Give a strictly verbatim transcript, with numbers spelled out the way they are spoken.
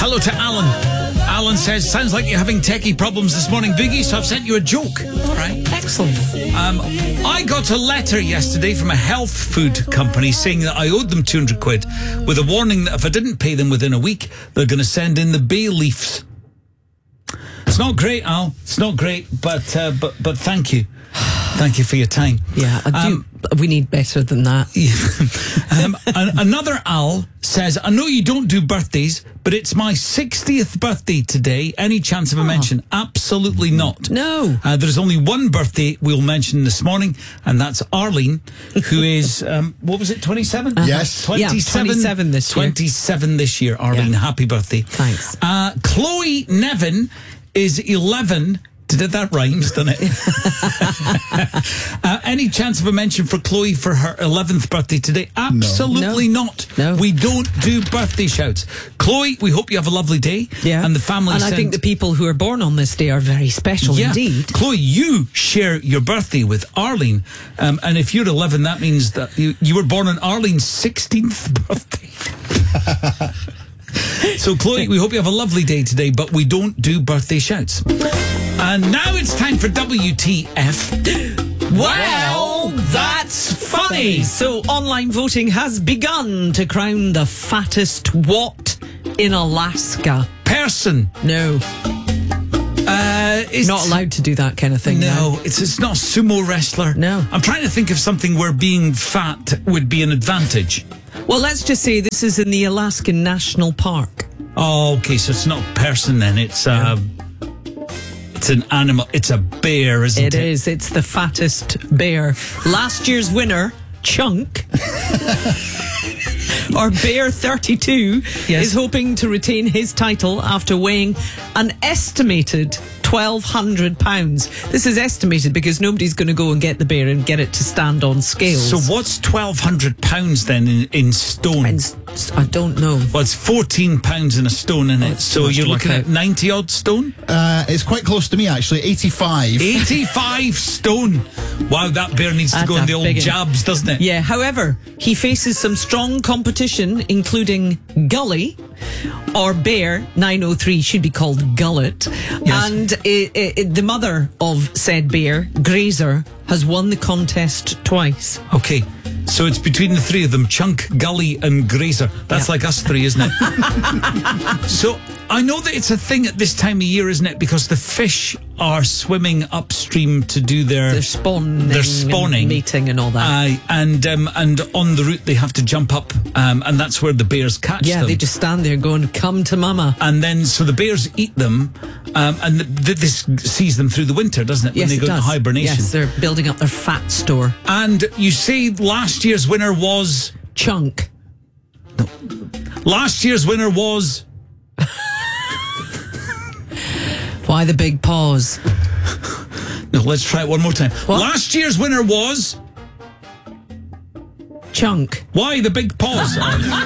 Hello to Alan. Alan says, sounds like you're having techie problems this morning, Biggie, so I've sent you a joke. All right. Excellent. Um, I got a letter yesterday from a health food company saying that I owed them two hundred quid with a warning that if I didn't pay them within a week, they're going to send in the bay leaves. It's not great, Al. It's not great, but uh, but but thank you. Thank you for your time. Yeah, I do. Um, we need better than that. um, an- another Al says, I know you don't do birthdays, but it's my sixtieth birthday today. Any chance of a Oh. mention? Absolutely not. No. Uh, there's only one birthday we'll mention this morning, and that's Arlene, who is, um, what was it, twenty-seven? Uh-huh. Yes. twenty-seven. Yeah, twenty-seven this year. twenty-seven this year, Arlene. Yeah. Happy birthday. Thanks. Uh, Chloe Nevin is eleven. Did that rhymes, doesn't it? uh, any chance of a mention for Chloe for her eleventh birthday today? Absolutely No. not. No. We don't do birthday shouts. Chloe, we hope you have a lovely day. Yeah. And the family And I sent- think the people who are born on this day are very special yeah. indeed. Chloe, you share your birthday with Arlene. Um, and if you're eleven, that means that you, you were born on Arlene's sixteenth birthday. So, Chloe, we hope you have a lovely day today, but we don't do birthday shouts. And now it's time for W T F. Well, that's funny. So online voting has begun to crown the fattest what in Alaska. Person. No, Uh, it's not allowed to do that kind of thing. now. No, it's it's not a sumo wrestler. No. I'm trying to think of something where being fat would be an advantage. Well, let's just say this is in the Alaskan National Park. Oh, okay, so it's not a person then. It's uh, it's an animal. It's a bear, isn't it? It is. It's the fattest bear. Last year's winner, Chunk, or Bear thirty-two, Yes. is hoping to retain his title after weighing an estimated twelve hundred pounds. This is estimated because nobody's going to go and get the bear and get it to stand on scales. So what's twelve hundred pounds then in, in stone? And I don't know. Well, it's fourteen pounds in a stone, in it. it's So too much you're to work looking at out. ninety odd stone, Uh, it's quite close to me, actually. eighty-five. eighty-five stone. Wow, that bear needs to That's go in a the old big one. jabs, doesn't it? Yeah, however, he faces some strong competition, including Gully, or Bear nine oh three, should be called Gullet. Yes. And it, it, the mother of said bear, Grazer, has won the contest twice. Okay, so it's between the three of them, Chunk, Gully and Grazer. That's Yeah. like us three, isn't it? So I know that it's a thing at this time of year, isn't it? Because the fish are swimming upstream to do their... They're spawning, They're spawning. and mating and all that. Aye, and um, and on the route they have to jump up, um, and that's where the bears catch yeah, them. they just stand there going, come to mama. And then, so the bears eat them, um, and th- th- this sees them through the winter, doesn't it? Yes, when they it go does. into hibernation. Yes, they're building up their fat store. And you say last year's winner was... Chunk. Last year's winner was... Why the big paws? No, let's try it one more time. What? Last year's winner was... Chunk. Why the big paws?